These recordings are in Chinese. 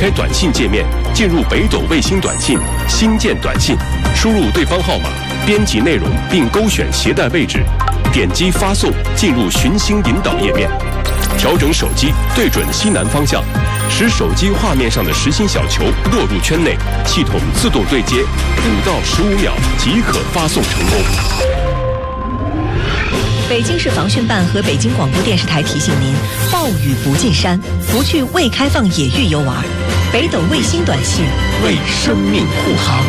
开短信界面，进入北斗卫星短信新建短信，输入对方号码，编辑内容并勾选携带位置，点击发送，进入寻星引导页面，调整手机对准西南方向，使手机画面上的实心小球落入圈内，系统自动对接，5到15秒即可发送成功。 北京市防汛办和北京广播电视台提醒您：暴雨不进山，不去未开放野域游玩。北斗卫星短信为生命护航。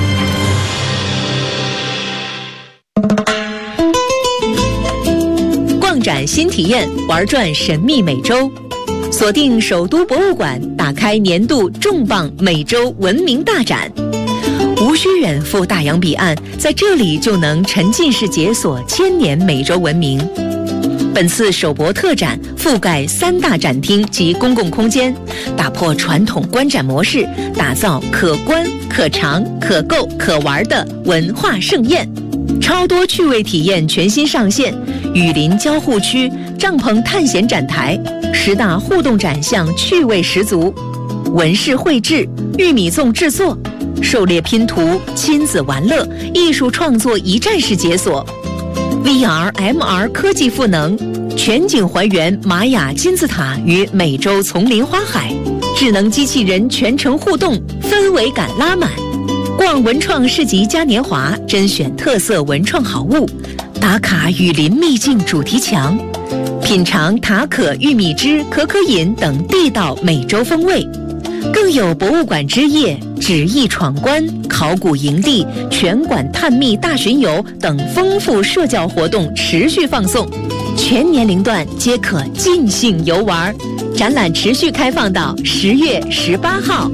逛展新体验，玩转神秘美洲。锁定首都博物馆，打开年度重磅美洲文明大展。无需远赴大洋彼岸，在这里就能沉浸式解锁千年美洲文明。本次首博特展覆盖3大展厅及公共空间，打破传统观展模式，打造可观、可尝、可购、可玩的文化盛宴。超多趣味体验全新上线，雨林交互区、帐篷探险展台，10大互动展项趣味十足，纹饰绘制、玉米粽制作、狩猎拼图、亲子玩乐、艺术创作一站式解锁 ，VR、MR 科技赋能，全景还原玛雅金字塔与美洲丛林花海，智能机器人全程互动，氛围感拉满。逛文创市集嘉年华，甄选特色文创好物，打卡雨林秘境主题墙，品尝塔可玉米汁、可可饮等地道美洲风味。更有博物馆之夜、纸艺闯关、考古营地、全馆探秘大巡游等丰富社交活动持续放送，全年龄段皆可尽兴游玩。展览持续开放到10月18号。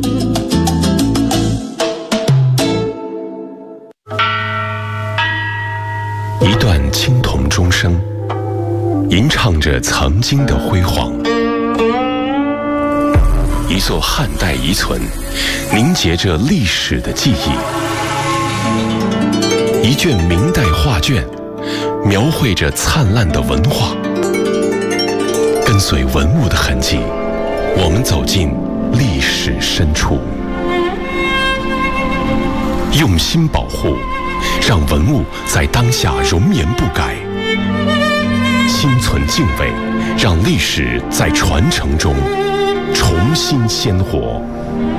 一段青铜钟声，吟唱着曾经的辉煌。一座汉代遗存，凝结着历史的记忆；一卷明代画卷，描绘着灿烂的文化。跟随文物的痕迹，我们走进历史深处，用心保护，让文物在当下容颜不改；心存敬畏，让历史在传承中重新鲜活。